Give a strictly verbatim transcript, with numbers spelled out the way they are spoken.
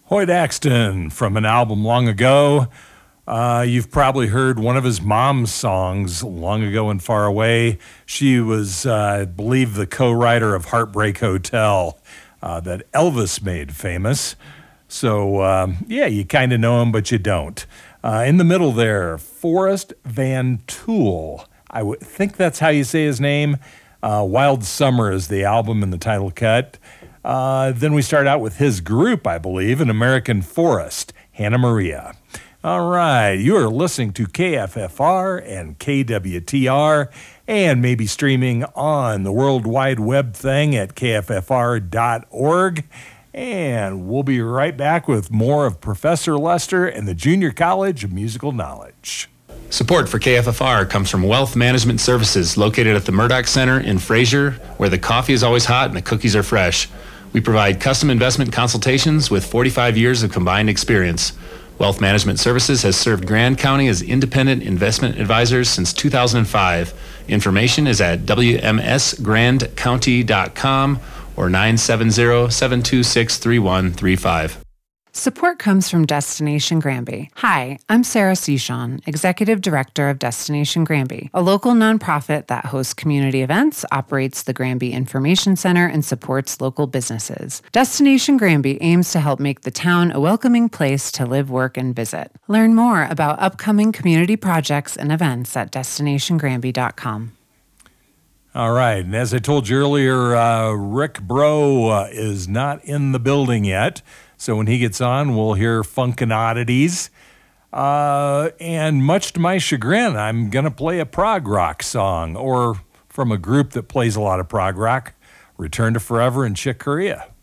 Hoyt Axton from an album long ago. Uh, you've probably heard one of his mom's songs, Long Ago and Far Away. She was, uh, I believe, the co-writer of Heartbreak Hotel uh, that Elvis made famous. So, um, yeah, you kind of know him, but you don't. Uh, in the middle there, Forrest Van Tool. I w- think that's how you say his name. Uh, Wild Summer is the album and the title cut. Uh, then we start out with his group, I believe, An American Forest, Hannah Maria. All right, you are listening to K F F R and K W T R, and maybe streaming on the World Wide Web thing at K F F R dot org. And we'll be right back with more of Professor Lester and the Junior College of Musical Knowledge. Support for K F F R comes from Wealth Management Services, located at the Murdoch Center in Fraser, where the coffee is always hot and the cookies are fresh. We provide custom investment consultations with forty-five years of combined experience. Wealth Management Services has served Grand County as independent investment advisors since two thousand five. Information is at W M S grand county dot com or nine seven zero, seven two six, three one three five. Support comes from Destination Granby. Hi, I'm Sarah Sechon, Executive Director of Destination Granby, a local nonprofit that hosts community events, operates the Granby Information Center, and supports local businesses. Destination Granby aims to help make the town a welcoming place to live, work, and visit. Learn more about upcoming community projects and events at destination granby dot com. All right, and as I told you earlier, uh, Rick Bro uh, is not in the building yet. So when he gets on, we'll hear Funkin' Oddities. Uh, and much to my chagrin, I'm going to play a prog rock song, or from a group that plays a lot of prog rock, Return to Forever and Chick Corea.